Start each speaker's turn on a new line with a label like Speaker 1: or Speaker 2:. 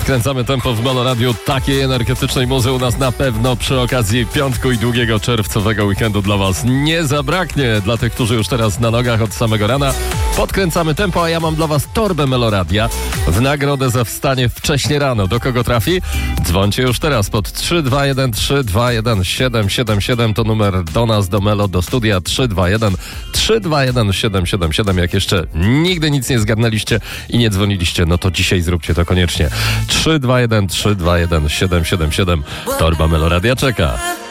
Speaker 1: Podkręcamy tempo w Meloradiu. Takiej energetycznej muzy u nas na pewno przy okazji piątku i długiego czerwcowego weekendu dla was nie zabraknie. Dla tych, którzy już teraz na nogach od samego rana. Podkręcamy tempo, a ja mam dla was torbę Meloradia. W nagrodę za wstanie wcześnie rano. Do kogo trafi? Dzwońcie już teraz pod 321 321 777. To numer do nas, do Melo, do studia 321 321 777. Jak jeszcze nigdy nic nie zgadnęliście i nie dzwoniliście, no to dzisiaj zróbcie to koniecznie. 321 321 777. Torba Meloradia czeka.